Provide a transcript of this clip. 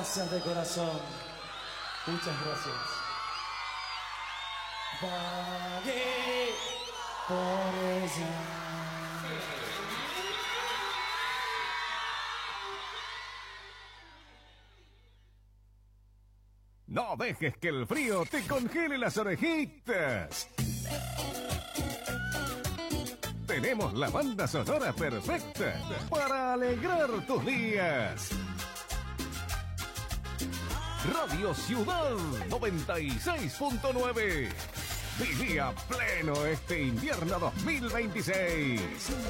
Gracias de corazón. Muchas gracias. Pagué por ella. No dejes que el frío te congele las orejitas. Tenemos la banda sonora perfecta para alegrar tus días. Radio Ciudad 96.9. Viví a pleno este invierno 2026.